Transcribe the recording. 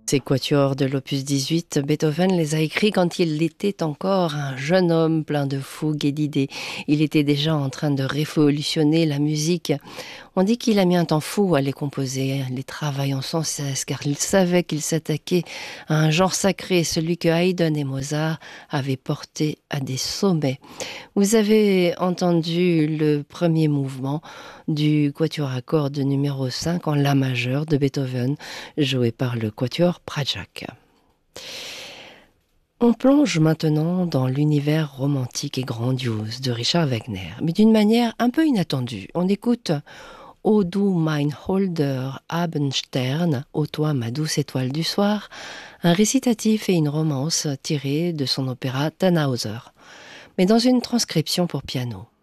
Ces quatuors de l'opus 18, Beethoven les a écrits quand il était encore un jeune homme plein de fougue et d'idées. Il était déjà en train de révolutionner la musique. On dit qu'il a mis un temps fou à les composer, les travaillant sans cesse, car il savait qu'il s'attaquait à un genre sacré, celui que Haydn et Mozart avaient porté à des sommets. Vous avez entendu le premier mouvement du quatuor à cordes numéro 5 en la majeur de Beethoven, joué par le quatuor Prajak. On plonge maintenant dans l'univers romantique et grandiose de Richard Wagner, mais d'une manière un peu inattendue. On écoute O du mein holder Abendstern, ô toi ma douce étoile du soir, un récitatif et une romance tirés de son opéra Tannhäuser, mais dans une transcription pour piano.